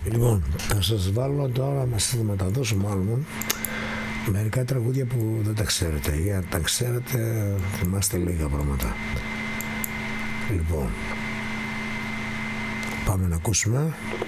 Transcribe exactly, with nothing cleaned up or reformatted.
Λοιπόν, θα σας βάλω τώρα, να σας μεταδώσω μάλλον μερικά τραγούδια που δεν τα ξέρετε. Για να τα ξέρετε, θυμάστε λίγα πράγματα. Λοιπόν, πάμε να ακούσουμε.